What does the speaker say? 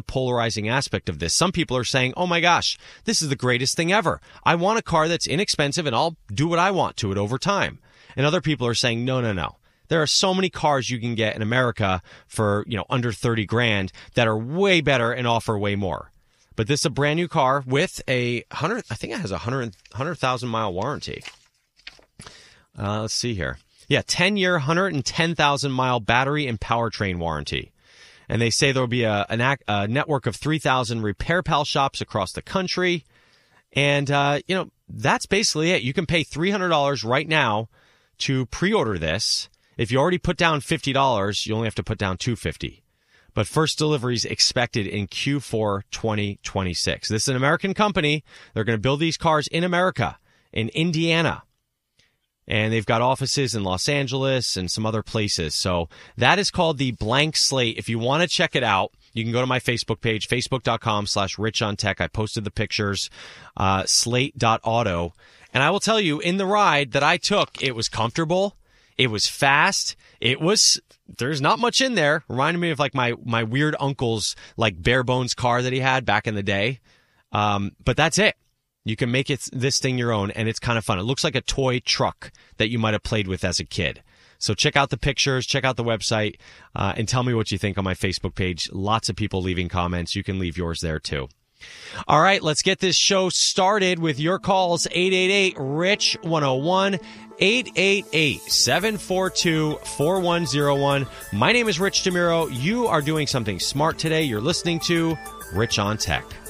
polarizing aspect of this. Some people are saying, oh my gosh, this is the greatest thing ever. I want a car that's inexpensive and I'll do what I want to it over time. And other people are saying, no, no, no. There are so many cars you can get in America for, under 30 grand that are way better and offer way more. But this is a brand new car with I think it has a 100,000 mile warranty. Let's see here. Yeah, 10-year, 110,000 mile battery and powertrain warranty. And they say there will be a network of 3,000 Repair Pal shops across the country. And, that's basically it. You can pay $300 right now to pre-order this. If you already put down $50, you only have to put down $250. But first delivery is expected in Q4 2026. This is an American company. They're going to build these cars in America, in Indiana. And they've got offices in Los Angeles and some other places. So that is called the Blank Slate. If you want to check it out, you can go to my Facebook page, facebook.com/RichOnTech. I posted the pictures, slate.auto. And I will tell you, in the ride that I took, it was comfortable. It was fast. There's not much in there. Reminded me of like my weird uncle's like bare bones car that he had back in the day. But that's it. You can make this thing your own, and it's kind of fun. It looks like a toy truck that you might have played with as a kid. So check out the pictures, check out the website, and tell me what you think on my Facebook page. Lots of people leaving comments. You can leave yours there too. All right, let's get this show started with your calls. 888-RICH-101, 888-742-4101. My name is Rich DeMuro. You are doing something smart today. You're listening to Rich on Tech.